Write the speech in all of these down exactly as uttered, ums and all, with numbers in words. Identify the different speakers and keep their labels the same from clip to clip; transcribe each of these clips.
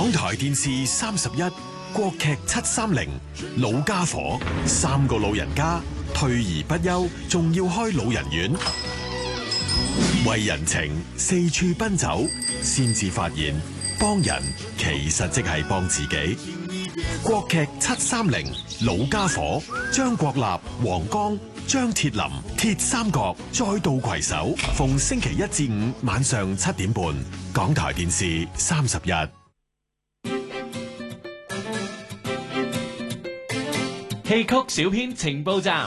Speaker 1: 港台電視三十一國劇七三零老家伙，三個老人家退而不休，仲要開老人院，為人情四處奔走，先至發現幫人其實即係幫自己。國劇七三零老家伙，張國立、黃剛、張鐵林鐵三角再度攜手，逢星期一至五晚上七點半，港台電視三十一。
Speaker 2: 戲曲小編情報站。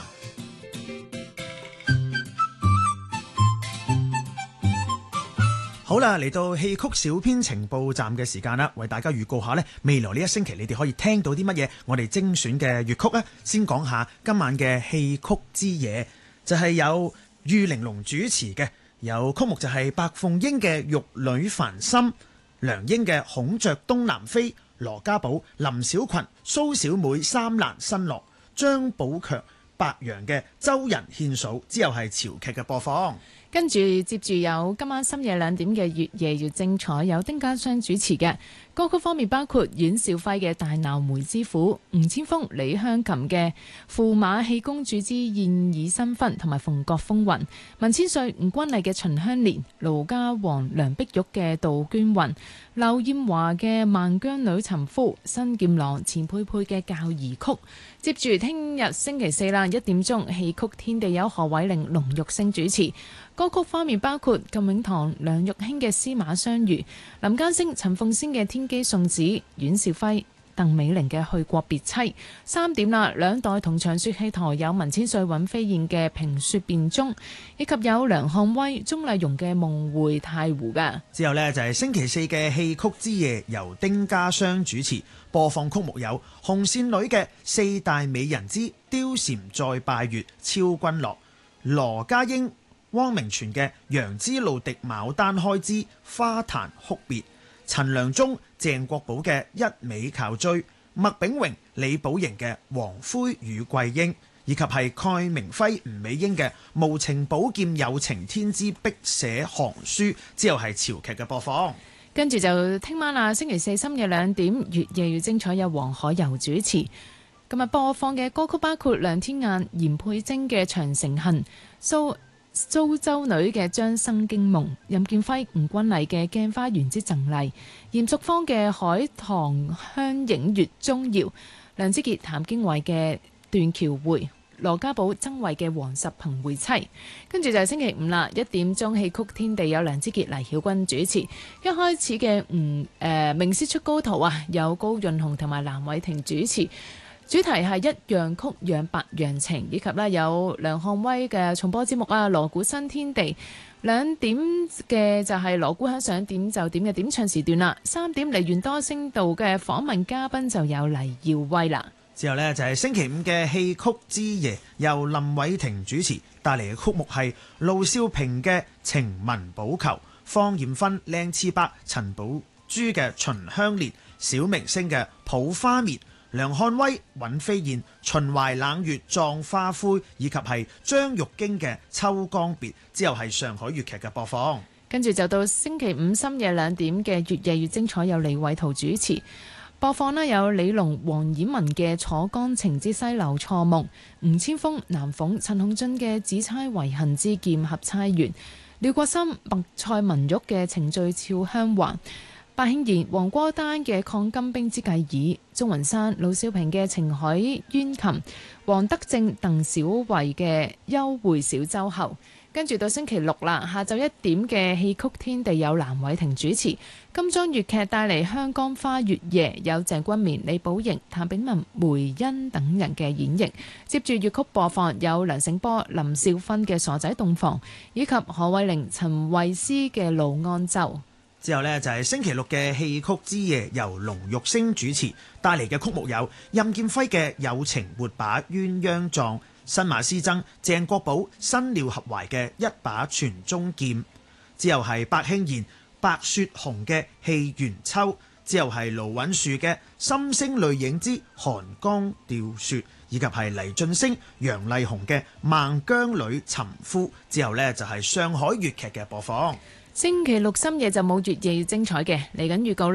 Speaker 3: 好啦，嚟到戲曲小編情報站嘅時間啦，為大家預告下呢，未來呢一星期你哋可以聽到啲乜嘢？我哋精選嘅粵曲呢，先講下今晚嘅戲曲之夜，就係、是、有玉玲瓏主持嘅，有曲目就係白鳳英嘅《玉女繁心》，梁英嘅《孔雀東南飛》，羅家寶、林小群、蘇小妹三蘭新落，張寶強、白楊嘅《周人獻數》，之後係潮劇嘅播放。
Speaker 4: 跟住接住有今晚深夜兩點嘅越夜越精彩，有丁家湘主持嘅歌曲方面包括阮兆輝嘅《大鬧梅之府》，吳千峰、李香琴嘅《駙馬戲公主之燕爾新婚》同埋《鳳閣風雲》，文千歲、吳君麗嘅《秦香蓮》，盧家煌、梁碧玉嘅《杜鵑雲》，劉艷華嘅《萬疆女尋夫》，新劍郎錢佩佩嘅《教兒曲》。接住聽日星期四啦，一點鐘戲曲天地有何偉玲、龍玉星主持。歌曲方面包括靳永堂、梁玉卿嘅《司馬相如》，林家聲、陳鳳仙嘅《天機送子》，阮兆輝、鄧美玲嘅《去國別妻》。三點啦，兩代同場說戲台有文千歲、尹飛燕嘅《評說辯中》，以及有梁漢威、鍾麗蓉嘅《夢回太湖》噶。
Speaker 3: 之後呢，就係星期四嘅戲曲之夜，由丁家湘主持，播放曲目有紅線女嘅《四大美人之貂蟬再拜月》，超君樂，羅家英、汪明荃嘅《楊枝露滴牡丹開之花壇哭別》，陳良忠、鄭國寶嘅《一味靠追》，麥炳榮、李寶瑩嘅《王魁與桂英》，以及係蓋明輝、吳美英嘅《無情寶劍有情天之碧寫行書》，之後係潮劇嘅播放。
Speaker 4: 跟住就聽晚啦，星期四深夜兩點，越夜越精彩，有黃海柔主持。今日播放嘅歌曲包括梁天雁、嚴佩貞嘅《長城恨》，蘇蘇州女嘅《將生驚夢》，任劍輝、吳君麗嘅《鏡花緣之贈禮》，嚴淑芳嘅《海棠香映月中遙》，梁之傑、譚經緯嘅《斷橋會》，羅家寶、曾慧嘅《黃十朋會妻》。跟住就係星期五啦，一點鐘戲曲天地有梁之傑、黎曉君主持。一開始嘅吳誒名師出高徒啊，有高潤雄同埋藍偉霆主持。主題係一樣曲養百樣情，以及咧有梁漢威嘅重播節目啊，鑼鼓新天地。兩點嘅就係鑼鼓響，想點就點嘅點唱時段啦。三點梨園多聲道嘅訪問嘉賓就有黎耀威啦。
Speaker 3: 之後呢，就係星期五嘅戲曲之夜，由林偉霆主持，帶嚟嘅曲目係盧少平嘅《情文補求》，方艷芬、靚次伯、陳寶珠嘅《秦香蓮》，小明星嘅《抱花眠》，梁漢威、尹飛燕、秦淮冷月葬花灰，以及係張玉京嘅《秋江別》，之後係上海粵劇嘅播放。
Speaker 4: 跟住就到星期五深夜兩點嘅越夜越精彩，有李偉圖主持播放啦，有李龍、黃演文嘅《楚江情之西流錯夢》，吳千峰、南鳳、陳鴻俊嘅《紫釵遺恨之劍合釵圓》，廖國森、麥蔡文玉嘅《程序俏香環》，白慶賢、黃國丹嘅《抗金兵之計議》，鍾雲山、盧少平嘅《情海冤琴》，黃德正、鄧小維嘅《幽會小周後》。跟住到星期六啦，下晝一點嘅戲曲天地有藍偉霆主持，金裝粵劇帶嚟香江花月夜，有鄭君綿、李寶瑩、譚炳文、梅欣等人嘅演繹。接住粵曲播放有梁醒波、林少芬嘅傻仔洞房，以及何慧玲、陳慧思嘅盧安洲。
Speaker 3: 之後呢，就係星期六嘅戲曲之夜，由龍玉星主持，帶嚟嘅曲目有任劍輝嘅友情活把鴛鴦狀，新馬師曾、鄭國寶、新廖合懷嘅一把傳中劍，之後係白慶賢、白雪紅嘅戲元秋，之後係盧允樹嘅心聲淚影之寒江釣雪，以及係黎俊升、楊麗紅嘅孟姜女尋夫，之後呢，就係上海粵劇嘅播放。
Speaker 4: 星期六深夜就冇越夜越精彩嘅，嚟緊預告。